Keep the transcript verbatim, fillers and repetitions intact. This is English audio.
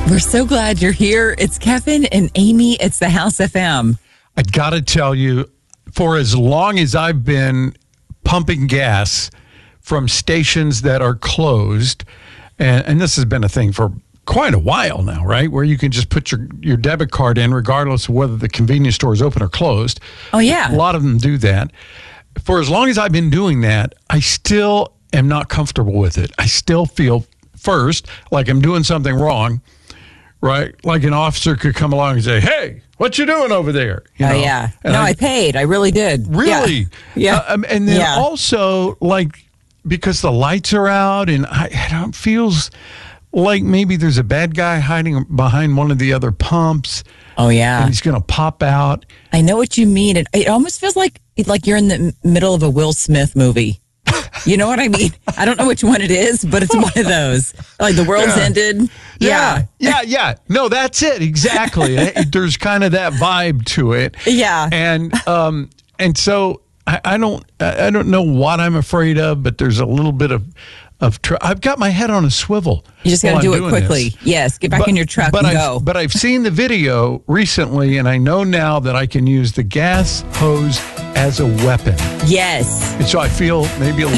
We're so glad you're here. It's Kevin and Amy. It's the House F M. I got to tell you, for as long as I've been pumping gas from stations that are closed, and, and this has been a thing for quite a while now, right? Where you can just put your, your debit card in regardless of whether the convenience store is open or closed. Oh, yeah. A lot of them do that. For as long as I've been doing that, I still am not comfortable with it. I still feel, first, like I'm doing something wrong, right? Like an officer could come along and say, hey, what you doing over there? You Oh, know? yeah. And No, I, I I paid. I really did. Really? Yeah. Uh, um, and then Yeah. also, like, because the lights are out and I, it don't- feels like maybe there's a bad guy hiding behind one of the other pumps. Oh, yeah. And he's going to pop out. I know what you mean. It, it almost feels like like you're in the m- middle of a Will Smith movie. You know what I mean? I don't know which one it is, but it's one of those. Like the world's Yeah. ended. Yeah, yeah, yeah. No, that's it. Exactly. It- there's kind of that vibe to it. Yeah. And um, and so I, I don't I I don't know what I'm afraid of, but there's a little bit of of tr- I've got my head on a swivel. You just got to while do I'm it doing quickly. this. Yes. Get back in your truck but and I've, go. But I've seen the video recently, and I know now that I can use the gas hose as a weapon. Yes. And so I feel maybe a